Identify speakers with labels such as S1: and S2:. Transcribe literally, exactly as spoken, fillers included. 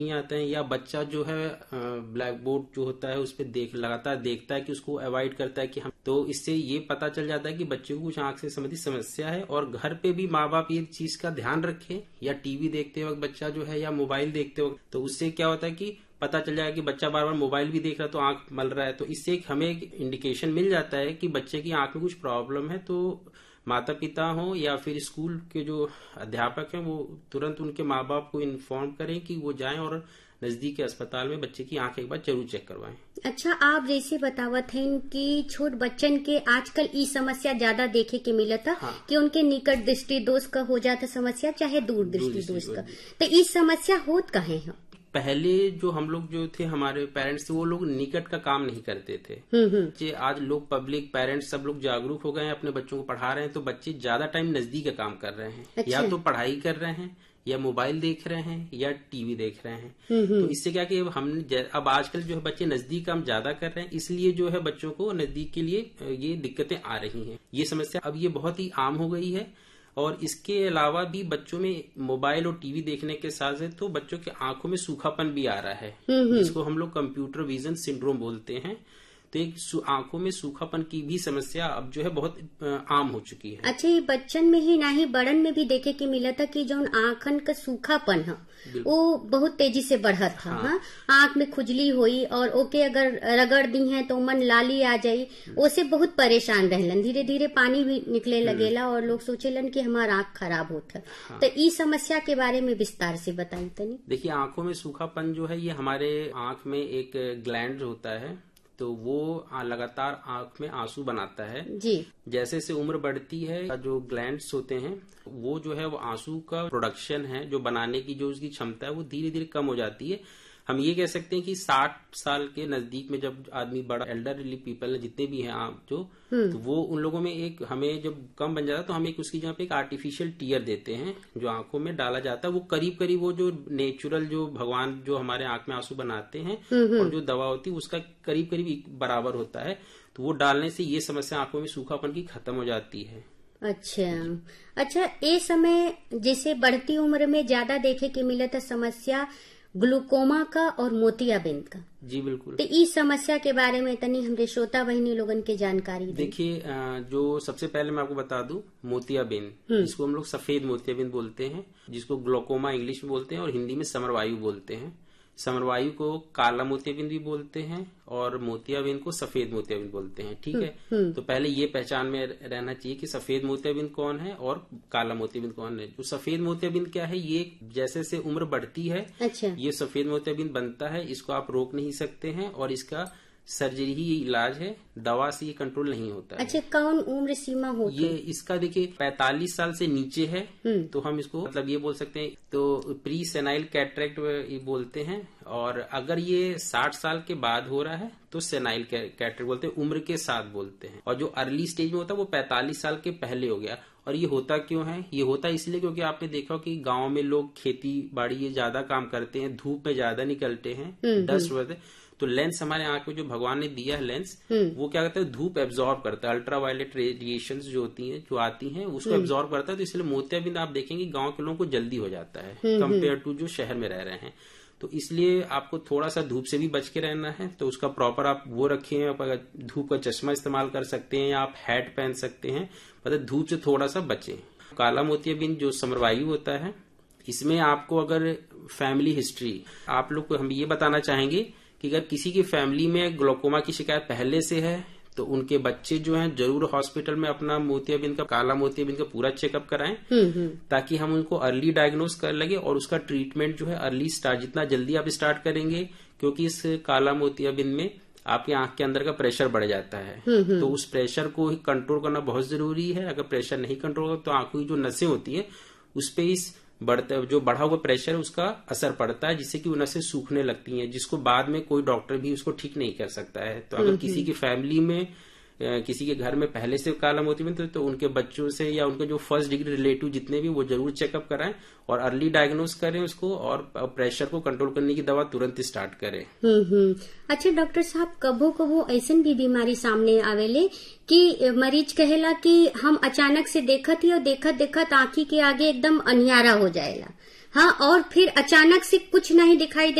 S1: आते हैं, या बच्चा जो है ब्लैक बोर्ड जो होता है उस पर देख लगातार देखता है कि उसको अवॉइड करता है कि हम, तो इससे ये पता चल जाता है कि बच्चे को कुछ आंख से संबंधित समस्या है। और घर पे भी माँ बाप ये चीज का ध्यान रखे, या टीवी देखते वक्त बच्चा जो है या मोबाइल देखते वक्त, तो उससे क्या होता है कि पता चल जाएगा कि बच्चा बार बार मोबाइल भी देख रहा है तो आंख मल रहा है, तो इससे एक हमें एक इंडिकेशन मिल जाता है कि बच्चे की आंख में कुछ प्रॉब्लम है। तो माता पिता हो या फिर स्कूल के जो अध्यापक हैं वो तुरंत उनके माँ बाप को इन्फॉर्म करें कि वो जाएं और नजदीक के अस्पताल में बच्चे की आंख एक बार जरूर चेक करवाएं।
S2: अच्छा, आप जैसे बतावत हैं कि छोट बच्चन के आजकल ई समस्या ज्यादा देखे के मिलता, हाँ। कि उनके निकट दृष्टि दोष का हो जाता समस्या, चाहे दूर दृष्टि दोष का, तो ई समस्या होत कहे है?
S1: पहले जो हम लोग जो थे, हमारे पेरेंट्स थे, वो लोग निकट का काम नहीं करते थे। जे आज लोग पब्लिक पेरेंट्स सब लोग जागरूक हो गए हैं, अपने बच्चों को पढ़ा रहे हैं, तो बच्चे ज्यादा टाइम नजदीक का काम कर रहे हैं। अच्छा। या तो पढ़ाई कर रहे हैं, या मोबाइल देख रहे हैं, या टीवी देख रहे हैं। तो इससे क्या कि हम अब आजकल जो है बच्चे नजदीक काम ज्यादा कर रहे हैं, इसलिए जो है बच्चों को नजदीक के लिए ये दिक्कतें आ रही हैं। ये समस्या अब ये बहुत ही आम हो गई है। और इसके अलावा भी बच्चों में मोबाइल और टीवी देखने के साथ साथ तो बच्चों के आंखों में सूखापन भी आ रहा है, जिसको हम लोग कंप्यूटर विजन सिंड्रोम बोलते हैं। तो एक आंखों में सूखापन की भी समस्या अब जो है बहुत आम हो चुकी है।
S2: अच्छा, ये बच्चन में ही नहीं बड़न में भी देखे के मिला था कि जो आंखन का सूखापन है वो बहुत तेजी से बढ़त था। हाँ। आंख में खुजली हुई और ओके अगर रगड़ दी है तो मन लाली आ जाई, ओसे बहुत परेशान रहलन, धीरे धीरे पानी भी निकले लगेला और लोग सोचेलन कि हमारा आंख खराब होता। हाँ। तो इस समस्या के बारे में विस्तार से बताइए तनी।
S1: देखिए, आंखों में सूखापन जो है ये हमारे आंख में एक ग्लैंड होता है, तो वो लगातार आंख में आंसू बनाता है जी। जैसे से उम्र बढ़ती है, जो ग्लैंड्स होते हैं वो जो है वो आंसू का प्रोडक्शन है, जो बनाने की जो उसकी क्षमता है वो धीरे धीरे कम हो जाती है। हम ये कह सकते हैं कि साठ साल के नजदीक में जब आदमी बड़ा एल्डरली पीपल जितने भी हैं आप जो, तो वो उन लोगों में एक हमें जब कम बन जाता है तो हम एक उसकी जहाँ पे एक आर्टिफिशियल टीयर देते हैं जो आंखों में डाला जाता है। वो करीब करीब वो जो नेचुरल जो भगवान जो हमारे आंख में आंसू बनाते हैं और जो दवा होती है उसका करीब करीब बराबर होता है। तो वो डालने से ये समस्या आंखों में सूखापन की खत्म हो जाती है।
S2: अच्छा अच्छा, ये समय जैसे बढ़ती उम्र में ज्यादा देखे के मिले था समस्या ग्लूकोमा का और मोतियाबिंद का।
S1: जी बिल्कुल।
S2: तो इस समस्या के बारे में तनी हमरे श्रोता बहनी लोगन के जानकारी
S1: देखिए। जो सबसे पहले मैं आपको बता दूं, मोतियाबिंद जिसको हम लोग सफेद मोतियाबिंद बोलते हैं, जिसको ग्लूकोमा इंग्लिश में बोलते हैं और हिंदी में समरवायु बोलते हैं। समरवायु को काला मोतियाबिंद भी बोलते हैं और मोतियाबिंद को सफेद मोतियाबिंद बोलते हैं। ठीक है, तो पहले ये पहचान में रहना चाहिए कि सफेद मोतियाबिंद कौन है और काला मोतियाबिंद कौन है। जो सफेद मोतियाबिंद क्या है, ये जैसे से उम्र बढ़ती है, अच्छा। ये सफेद मोतियाबिंद बनता है, इसको आप रोक नहीं सकते हैं और इसका सर्जरी ही इलाज है, दवा से ये कंट्रोल नहीं होता है।
S2: अच्छा, कौन उम्र सीमा होती है?
S1: ये इसका देखिए पैंतालीस साल से नीचे है तो हम इसको मतलब ये बोल सकते हैं, तो प्री सेनाइल कैटरेक्ट बोलते हैं। और अगर ये साठ साल के बाद हो रहा है तो सेनाइल कैटरेक्ट बोलते हैं, उम्र के साथ बोलते हैं। और जो अर्ली स्टेज में होता है वो पैंतालीस साल के पहले हो गया। और ये होता क्यों है? ये होता इसलिए क्योंकि आपने देखा कि गांव में लोग खेती बाड़ी ये ज्यादा काम करते हैं, धूप में ज्यादा निकलते हैं, डस्ट वगैरह, तो लेंस हमारे आंख में जो भगवान ने दिया है लेंस, वो क्या करता है, धूप एब्जॉर्ब करता है, अल्ट्रावायलेट रेडिएशंस जो होती हैं जो आती हैं उसको एब्जॉर्ब करता है। तो इसलिए मोतियाबिंद आप देखेंगे गांव के लोगों को जल्दी हो जाता है कंपेयर टू जो शहर में रह रहे हैं। तो इसलिए आपको थोड़ा सा धूप से भी बच के रहना है, तो उसका प्रॉपर आप वो रखें। आप अगर धूप का चश्मा इस्तेमाल कर सकते हैं या आप हैट पहन सकते हैं, मतलब धूप से थोड़ा सा बचें। काला मोतियाबिंद जो समरवायु होता है, इसमें आपको अगर फैमिली हिस्ट्री, आप लोग को हम ये बताना चाहेंगे कि अगर किसी की फैमिली में ग्लूकोमा की शिकायत पहले से है तो उनके बच्चे जो हैं जरूर हॉस्पिटल में अपना मोतियाबिंद का काला मोतियाबिंद का पूरा चेकअप कराएं, ताकि हम उनको अर्ली डायग्नोस कर लगे और उसका ट्रीटमेंट जो है अर्ली स्टार्ट, जितना जल्दी आप स्टार्ट करेंगे, क्योंकि इस काला मोतियाबिंद में आपके आंख के अंदर का प्रेशर बढ़ जाता है, तो उस प्रेशर को कंट्रोल करना बहुत जरूरी है। अगर प्रेशर नहीं कंट्रोल होगा तो आंखों की जो नसें होती है उस पे इस बढ़ता जो बढ़ा हुआ प्रेशर उसका असर पड़ता है, जिससे कि वो नसें सूखने लगती हैं, जिसको बाद में कोई डॉक्टर भी उसको ठीक नहीं कर सकता है। तो अगर किसी की फैमिली में किसी के घर में पहले से काला मोतियाबिंद तो, तो उनके बच्चों से या उनके जो फर्स्ट डिग्री रिलेटिव जितने भी वो जरूर चेकअप कराएं और अर्ली डायग्नोस करें उसको, और प्रेशर को कंट्रोल करने की दवा तुरंत स्टार्ट करें।
S2: हम्म अच्छा डॉक्टर साहब, कबो कबो ऐसन भी बीमारी सामने आवेले कि मरीज कहेला कि हम अचानक से देखत ही और देखत देखत आंखी के आगे एकदम अनियारा हो जाएला, हाँ, और फिर अचानक से कुछ नहीं दिखाई